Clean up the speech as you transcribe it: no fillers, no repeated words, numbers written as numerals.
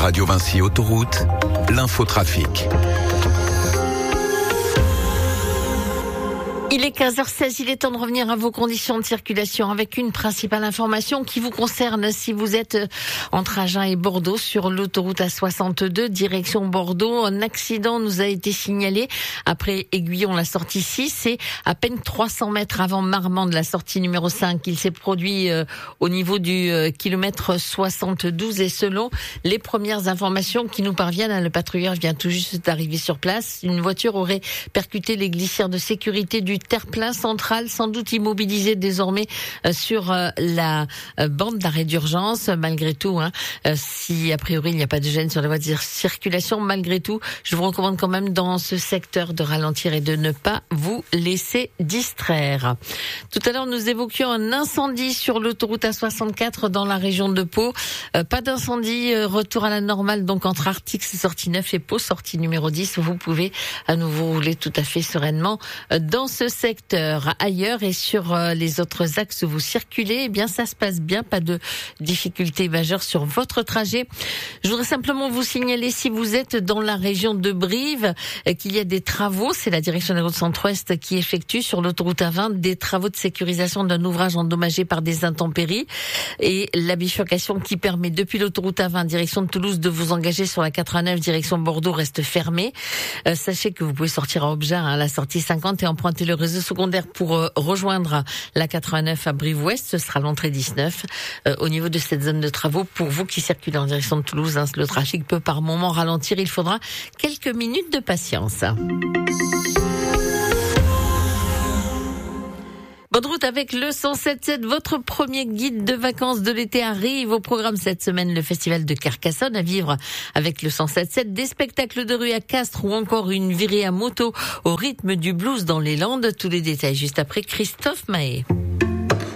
Radio Vinci Autoroute, l'infotrafic. Il est 15h16, il est temps de revenir à vos conditions de circulation avec une principale information qui vous concerne si vous êtes entre Agen et Bordeaux sur l'autoroute A62 direction Bordeaux. Un accident nous a été signalé après Aiguillon, la sortie 6, et à peine 300 mètres avant Marmande, la sortie numéro 5. Il s'est produit au niveau du kilomètre 72 et selon les premières informations qui nous parviennent, le patrouilleur vient tout juste d'arriver sur place. Une voiture aurait percuté les glissières de sécurité du terre-plein central, sans doute immobilisé désormais sur la bande d'arrêt d'urgence. Malgré tout, si a priori il n'y a pas de gêne sur la voie de circulation, malgré tout, je vous recommande quand même dans ce secteur de ralentir et de ne pas vous laisser distraire. Tout à l'heure, nous évoquions un incendie sur l'autoroute A64 dans la région de Pau. Pas d'incendie, retour à la normale donc entre Artix, sortie 9 et Pau, sortie numéro 10. Vous pouvez à nouveau rouler tout à fait sereinement dans ce secteur. Ailleurs et sur les autres axes où vous circulez, eh bien ça se passe bien, pas de difficultés majeures sur votre trajet. Je voudrais simplement vous signaler, si vous êtes dans la région de Brive, qu'il y a des travaux. C'est la direction des routes centre-ouest qui effectue sur l'autoroute A20 des travaux de sécurisation d'un ouvrage endommagé par des intempéries, et la bifurcation qui permet depuis l'autoroute A20 direction de Toulouse de vous engager sur la 89 direction Bordeaux reste fermée. Sachez que vous pouvez sortir à Obja à la sortie 50 et emprunter le réseau secondaire pour rejoindre la 89 à Brive-Ouest. Ce sera l'entrée 19. Au niveau de cette zone de travaux, pour vous qui circulez en direction de Toulouse, le trafic peut par moment ralentir. Il faudra quelques minutes de patience. Bonne route avec le 107.7, votre premier guide de vacances de l'été arrive. Au programme cette semaine, le festival de Carcassonne à vivre avec le 107.7, des spectacles de rue à Castres ou encore une virée à moto au rythme du blues dans les Landes. Tous les détails juste après Christophe Mahé.